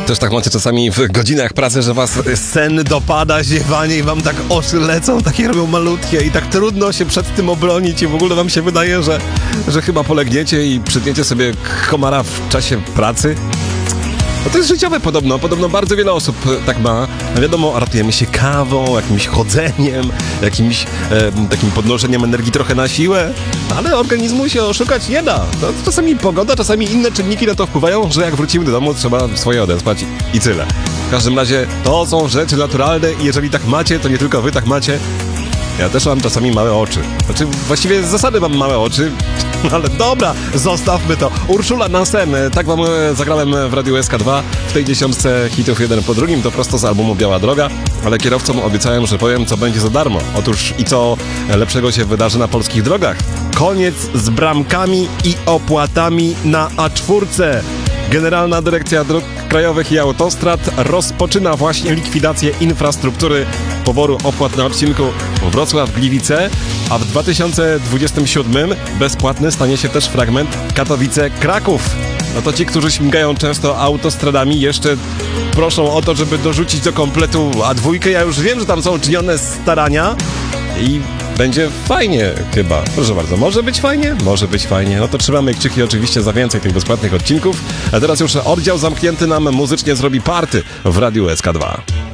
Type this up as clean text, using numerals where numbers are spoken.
Też tak macie czasami w godzinach pracy, że was sen dopada, ziewanie i wam tak oczy lecą, takie robią malutkie i tak trudno się przed tym obronić i w ogóle wam się wydaje, że chyba polegniecie i przytniecie sobie komara w czasie pracy. No to jest życiowe podobno bardzo wiele osób tak ma. Wiadomo, ratujemy się kawą, jakimś chodzeniem, jakimś takim podnoszeniem energii trochę na siłę, ale organizmu się oszukać nie da. To czasami pogoda, czasami inne czynniki na to wpływają, że jak wrócimy do domu, trzeba swoje odespać i tyle. W każdym razie to są rzeczy naturalne i jeżeli tak macie, to nie tylko wy tak macie. Ja też mam czasami małe oczy. Znaczy, właściwie z zasady mam małe oczy, ale dobra, zostawmy to. Urszula Nansen, tak wam zagrałem w Radiu SK2 w tej 10 hitów jeden po drugim, to prosto z albumu Biała Droga, ale kierowcom obiecałem, że powiem, co będzie za darmo. Otóż i co lepszego się wydarzy na polskich drogach. Koniec z bramkami i opłatami na A4. Generalna Dyrekcja Dróg Krajowych i Autostrad rozpoczyna właśnie likwidację infrastruktury poboru opłat na odcinku Wrocław-Gliwice, a w 2027 bezpłatny stanie się też fragment Katowice-Kraków. No to ci, którzy śmigają często autostradami, jeszcze proszą o to, żeby dorzucić do kompletu A2. Ja już wiem, że tam są czynione starania i będzie fajnie chyba. Proszę bardzo, może być fajnie? Może być fajnie. No to trzymamy kciuki oczywiście za więcej tych bezpłatnych odcinków. A teraz już oddział zamknięty nam muzycznie zrobi party w Radiu SK2.